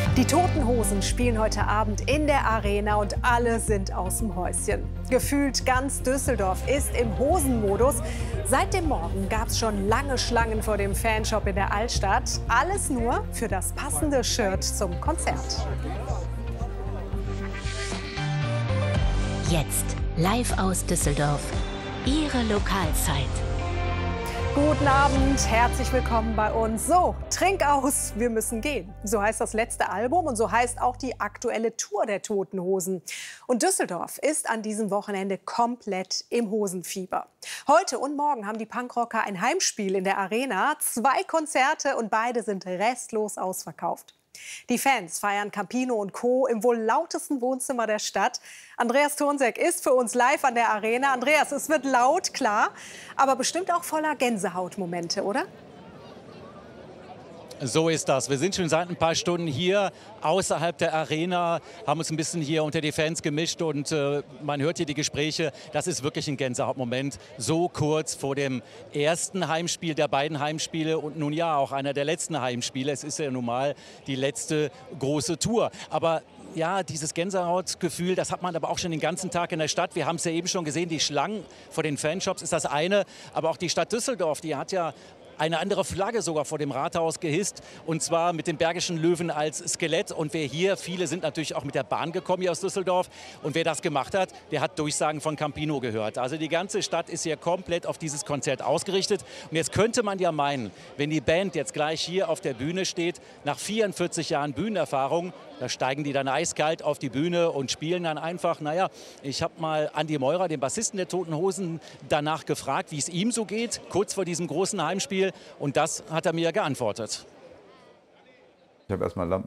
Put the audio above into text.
Die Toten Hosen spielen heute Abend in der Arena und alle sind aus dem Häuschen. Gefühlt ganz Düsseldorf ist im Hosenmodus. Seit dem Morgen gab es schon lange Schlangen vor dem Fanshop in der Altstadt. Alles nur für das passende Shirt zum Konzert. Jetzt live aus Düsseldorf. Ihre Lokalzeit. Guten Abend, herzlich willkommen bei uns. So, trink aus, wir müssen gehen. So heißt das letzte Album und so heißt auch die aktuelle Tour der Toten Hosen. Und Düsseldorf ist an diesem Wochenende komplett im Hosenfieber. Heute und morgen haben die Punkrocker ein Heimspiel in der Arena. 2 Konzerte und beide sind restlos ausverkauft. Die Fans feiern Campino und Co. im wohl lautesten Wohnzimmer der Stadt. Andreas Thornseck ist für uns live an der Arena. Andreas, es wird laut, klar, aber bestimmt auch voller Gänsehautmomente, oder? So ist das. Wir sind schon seit ein paar Stunden hier außerhalb der Arena, haben uns ein bisschen hier unter die Fans gemischt und man hört hier die Gespräche. Das ist wirklich ein Gänsehautmoment, so kurz vor dem ersten Heimspiel der beiden Heimspiele und nun ja auch einer der letzten Heimspiele. Es ist ja nun mal die letzte große Tour. Aber ja, dieses Gänsehautgefühl, das hat man aber auch schon den ganzen Tag in der Stadt. Wir haben es ja eben schon gesehen, die Schlangen vor den Fanshops ist das eine, aber auch die Stadt Düsseldorf, die hat ja eine andere Flagge sogar vor dem Rathaus gehisst, und zwar mit dem Bergischen Löwen als Skelett. Und wer hier, viele sind natürlich auch mit der Bahn gekommen hier aus Düsseldorf, und wer das gemacht hat, der hat Durchsagen von Campino gehört. Also die ganze Stadt ist hier komplett auf dieses Konzert ausgerichtet. Und jetzt könnte man ja meinen, wenn die Band jetzt gleich hier auf der Bühne steht, nach 44 Jahren Bühnenerfahrung, da steigen die dann eiskalt auf die Bühne und spielen dann einfach. Naja, ich habe mal Andi Meurer, den Bassisten der Toten Hosen, danach gefragt, wie es ihm so geht, kurz vor diesem großen Heimspiel. Und das hat er mir geantwortet. Ich habe erstmal